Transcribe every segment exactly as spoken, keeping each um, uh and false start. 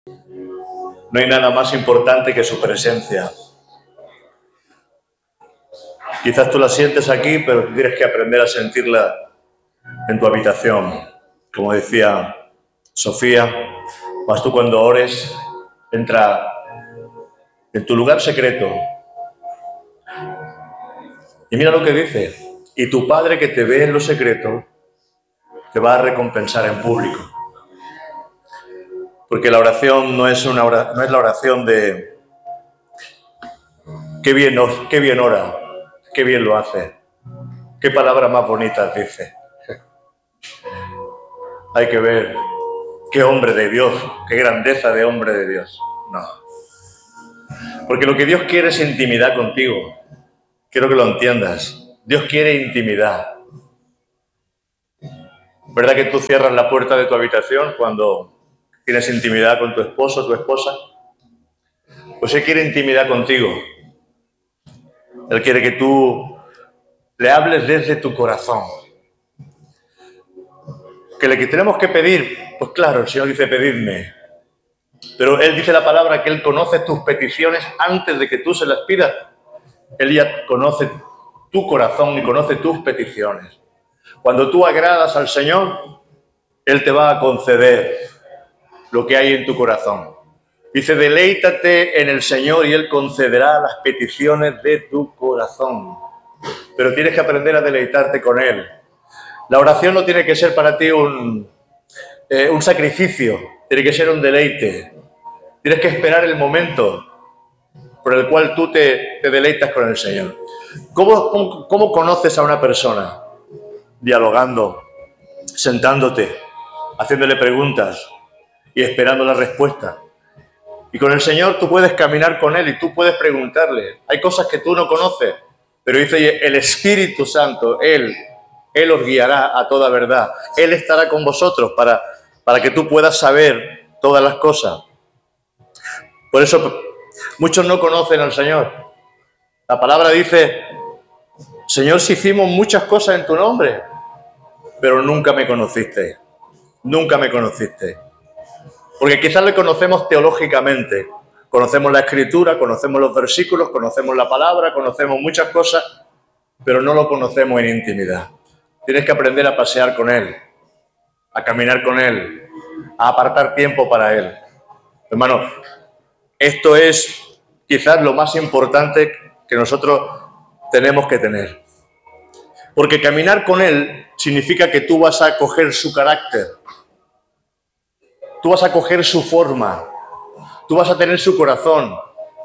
No hay nada más importante que su presencia. Quizás tú la sientes aquí, pero tú tienes que aprender a sentirla en tu habitación. Como decía Sofía, más tú cuando ores, entra en tu lugar secreto. Y mira lo que dice. Y tu Padre que te ve en lo secreto, te va a recompensar en público. Porque la oración no es, una oración, no es la oración de qué bien, qué bien ora, qué bien lo hace, qué palabras más bonitas dice. Hay que ver qué hombre de Dios, qué grandeza de hombre de Dios. No. Porque lo que Dios quiere es intimidad contigo. Quiero que lo entiendas. Dios quiere intimidad. ¿Verdad que tú cierras la puerta de tu habitación cuando tienes intimidad con tu esposo o tu esposa? Pues Él quiere intimidad contigo. Él quiere que tú le hables desde tu corazón. ¿Que le tenemos que pedir? Pues claro, el Señor dice pedidme. Pero Él dice la palabra que Él conoce tus peticiones antes de que tú se las pidas. Él ya conoce tu corazón y conoce tus peticiones. Cuando tú agradas al Señor, Él te va a conceder lo que hay en tu corazón. Dice, deleítate en el Señor y Él concederá las peticiones de tu corazón. Pero tienes que aprender a deleitarte con Él. La oración no tiene que ser para ti un, eh, un sacrificio, tiene que ser un deleite. Tienes que esperar el momento por el cual tú te, te deleitas con el Señor. ¿Cómo, cómo, ¿Cómo conoces a una persona? Dialogando, sentándote, haciéndole preguntas y esperando la respuesta. Y con el Señor tú puedes caminar con Él y tú puedes preguntarle. Hay cosas que tú no conoces, pero dice el Espíritu Santo, Él, Él os guiará a toda verdad. Él estará con vosotros para, para que tú puedas saber todas las cosas. Por eso muchos no conocen al Señor. La palabra dice, Señor, si hicimos muchas cosas en tu nombre, pero nunca me conociste. Nunca me conociste. Porque quizás le conocemos teológicamente. Conocemos la Escritura, conocemos los versículos, conocemos la palabra, conocemos muchas cosas, pero no lo conocemos en intimidad. Tienes que aprender a pasear con Él, a caminar con Él, a apartar tiempo para Él. Hermano, esto es quizás lo más importante que nosotros tenemos que tener. Porque caminar con Él significa que tú vas a coger su carácter. Tú vas a coger su forma, tú vas a tener su corazón.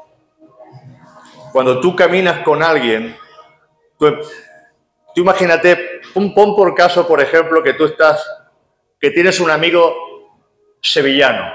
Cuando tú caminas con alguien, tú, tú imagínate, pon, pon por caso, por ejemplo, que tú estás, que tienes un amigo sevillano.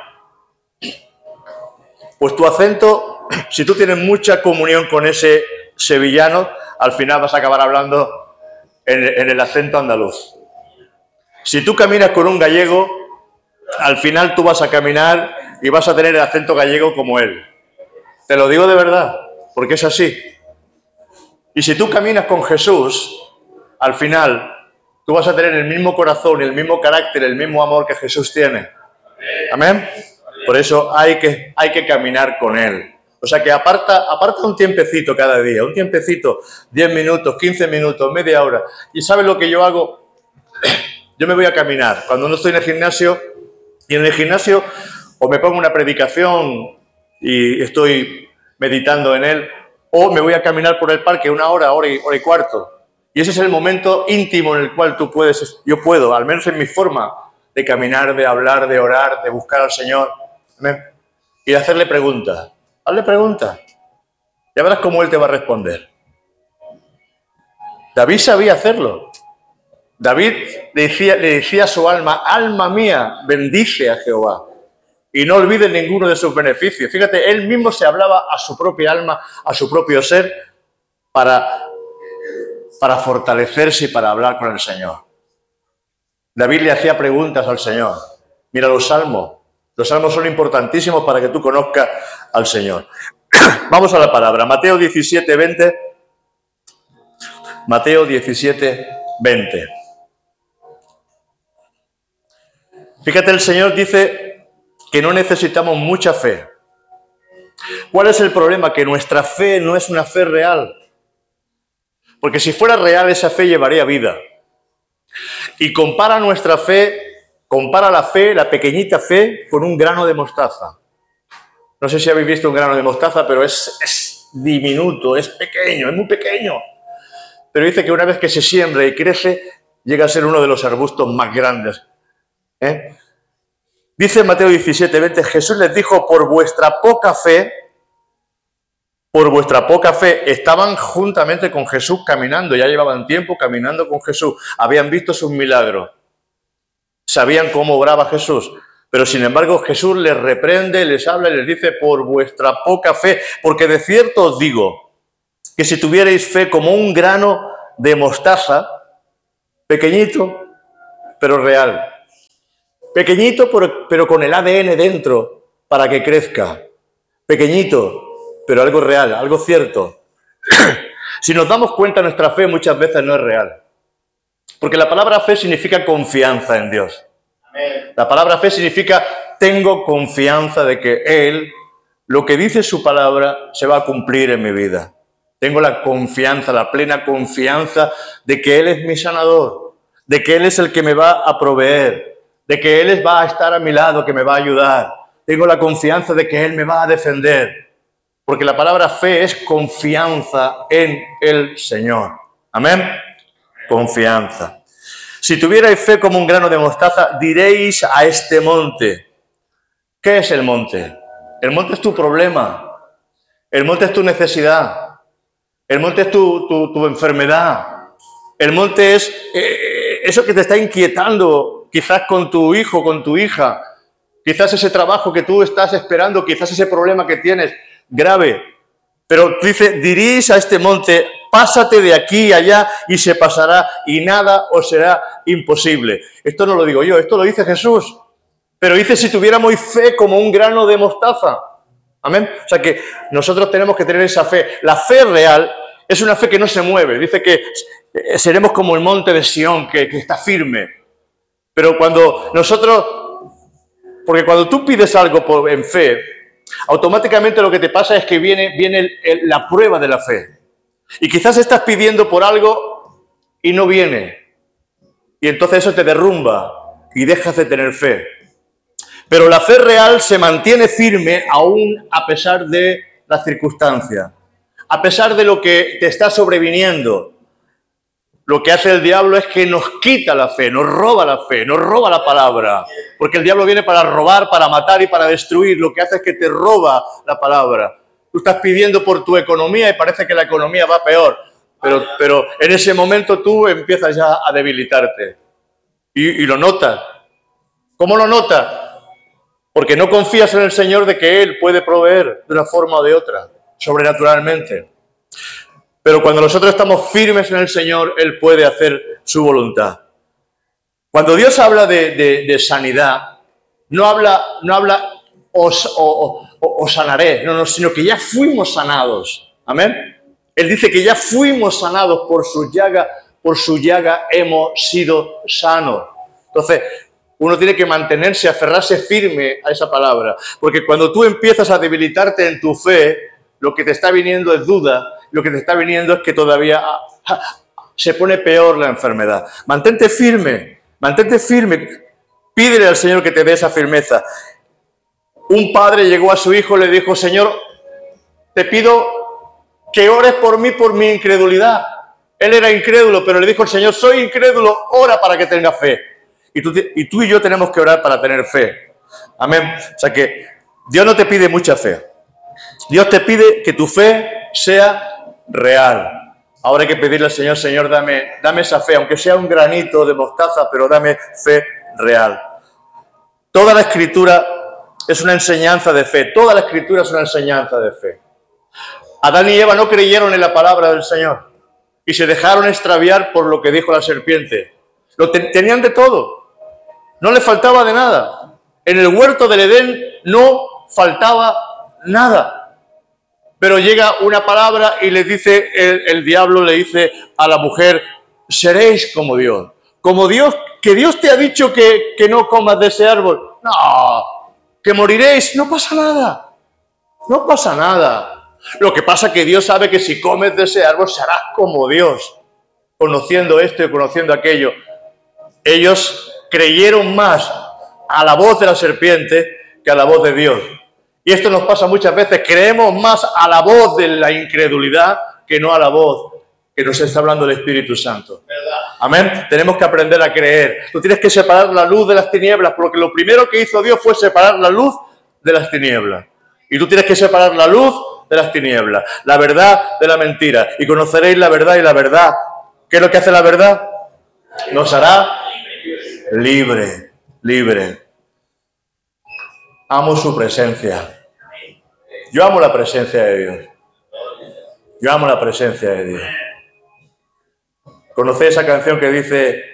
Pues tu acento, si tú tienes mucha comunión con ese sevillano, al final vas a acabar hablando en, en el acento andaluz. Si tú caminas con un gallego, al final tú vas a caminar y vas a tener el acento gallego como él. Te lo digo de verdad, porque es así. Y si tú caminas con Jesús, al final tú vas a tener el mismo corazón, el mismo carácter, el mismo amor que Jesús tiene. ¿Amén? Por eso hay que, hay que caminar con Él. O sea que aparta, aparta un tiempecito cada día, un tiempecito, diez minutos, quince minutos, media hora. ¿Y sabes lo que yo hago? Yo me voy a caminar. Cuando no estoy en el gimnasio, y en el gimnasio o me pongo una predicación y estoy meditando en él, o me voy a caminar por el parque una hora, hora y, hora y cuarto. Y ese es el momento íntimo en el cual tú puedes, yo puedo, al menos en mi forma de caminar, de hablar, de orar, de buscar al Señor, ¿amén? Y de hacerle preguntas. Hazle preguntas. Ya verás cómo Él te va a responder. David sabía hacerlo. David le decía, le decía a su alma, alma mía, bendice a Jehová y no olvides ninguno de sus beneficios. Fíjate, él mismo se hablaba a su propia alma, a su propio ser, para, para fortalecerse y para hablar con el Señor. David le hacía preguntas al Señor. Mira los salmos. Los salmos son importantísimos para que tú conozcas al Señor. Vamos a la palabra. Mateo diecisiete, veinte. Mateo diecisiete, veinte. Fíjate, el Señor dice que no necesitamos mucha fe. ¿Cuál es el problema? Que nuestra fe no es una fe real. Porque si fuera real, esa fe llevaría vida. Y compara nuestra fe, compara la fe, la pequeñita fe, con un grano de mostaza. No sé si habéis visto un grano de mostaza, pero es, es diminuto, es pequeño, es muy pequeño. Pero dice que una vez que se siembra y crece, llega a ser uno de los arbustos más grandes. ¿Eh? Dice en Mateo diecisiete, veinte, Jesús les dijo, por vuestra poca fe, por vuestra poca fe, estaban juntamente con Jesús caminando, ya llevaban tiempo caminando con Jesús, habían visto sus milagros, sabían cómo obraba Jesús, pero sin embargo Jesús les reprende, les habla y les dice, por vuestra poca fe, porque de cierto os digo, que si tuvierais fe como un grano de mostaza, pequeñito, pero real, pequeñito, pero con el A D N dentro para que crezca. Pequeñito, pero algo real, algo cierto. Si nos damos cuenta, nuestra fe muchas veces no es real. Porque la palabra fe significa confianza en Dios. La palabra fe significa tengo confianza de que Él, lo que dice su palabra, se va a cumplir en mi vida. Tengo la confianza, la plena confianza de que Él es mi sanador, de que Él es el que me va a proveer, de que Él va a estar a mi lado, que me va a ayudar. Tengo la confianza de que Él me va a defender. Porque la palabra fe es confianza en el Señor. Amén. Confianza. Si tuvierais fe como un grano de mostaza, diréis a este monte. ¿Qué es el monte? El monte es tu problema. El monte es tu necesidad. El monte es tu, tu, tu enfermedad. El monte es eh, eso que te está inquietando, quizás con tu hijo, con tu hija. Quizás ese trabajo que tú estás esperando, quizás ese problema que tienes grave. Pero dice, diréis a este monte, pásate de aquí a allá y se pasará y nada os será imposible. Esto no lo digo yo, esto lo dice Jesús. Pero dice, si tuviéramos fe como un grano de mostaza. Amén. O sea que nosotros tenemos que tener esa fe. La fe real es una fe que no se mueve. Dice que seremos como el monte de Sión, que, que está firme. Pero cuando nosotros, porque cuando tú pides algo por, en fe, automáticamente lo que te pasa es que viene, viene el, el, la prueba de la fe. Y quizás estás pidiendo por algo y no viene. Y entonces eso te derrumba y dejas de tener fe. Pero la fe real se mantiene firme aún a pesar de las circunstancias. A pesar de lo que te está sobreviniendo. Lo que hace el diablo es que nos quita la fe, nos roba la fe, nos roba la palabra. Porque el diablo viene para robar, para matar y para destruir. Lo que hace es que te roba la palabra. Tú estás pidiendo por tu economía y parece que la economía va peor. Pero, pero en ese momento tú empiezas ya a debilitarte. Y, y lo notas. ¿Cómo lo notas? Porque no confías en el Señor de que Él puede proveer de una forma o de otra, sobrenaturalmente. Pero cuando nosotros estamos firmes en el Señor, Él puede hacer su voluntad. Cuando Dios habla de, de, de sanidad, no habla, no habla os, o, o, os sanaré, no, no, sino que ya fuimos sanados. Amén. Él dice que ya fuimos sanados por su llaga, por su llaga hemos sido sanos. Entonces, uno tiene que mantenerse, aferrarse firme a esa palabra. Porque cuando tú empiezas a debilitarte en tu fe, lo que te está viniendo es duda. Lo que te está viniendo es que todavía se pone peor la enfermedad. Mantente firme, mantente firme. Pídele al Señor que te dé esa firmeza. Un padre llegó a su hijo y le dijo, Señor, te pido que ores por mí por mi incredulidad. Él era incrédulo, pero le dijo al Señor, soy incrédulo, ora para que tenga fe. Y tú, y tú y yo tenemos que orar para tener fe. Amén. O sea que Dios no te pide mucha fe. Dios te pide que tu fe sea real. Ahora hay que pedirle al Señor, Señor, dame, dame esa fe, aunque sea un granito de mostaza, pero dame fe real. Toda la Escritura es una enseñanza de fe. Toda la Escritura es una enseñanza de fe. Adán y Eva no creyeron en la palabra del Señor y se dejaron extraviar por lo que dijo la serpiente. Lo te- tenían de todo. No les faltaba de nada. En el huerto del Edén no faltaba nada. Pero llega una palabra y le dice, el, el diablo le dice a la mujer, seréis como Dios. Como Dios, que Dios te ha dicho que, que no comas de ese árbol. No, que moriréis. No pasa nada. No pasa nada. Lo que pasa es que Dios sabe que si comes de ese árbol serás como Dios, conociendo esto y conociendo aquello. Ellos creyeron más a la voz de la serpiente que a la voz de Dios. Y esto nos pasa muchas veces. Creemos más a la voz de la incredulidad que no a la voz que nos está hablando el Espíritu Santo. ¿Verdad? Amén. Tenemos que aprender a creer. Tú tienes que separar la luz de las tinieblas, porque lo primero que hizo Dios fue separar la luz de las tinieblas. Y tú tienes que separar la luz de las tinieblas, la verdad de la mentira. Y conoceréis la verdad y la verdad. ¿Qué es lo que hace la verdad? Nos hará libre, libre. Amo su presencia. Yo amo la presencia de Dios. Yo amo la presencia de Dios. ¿Conocéis esa canción que dice: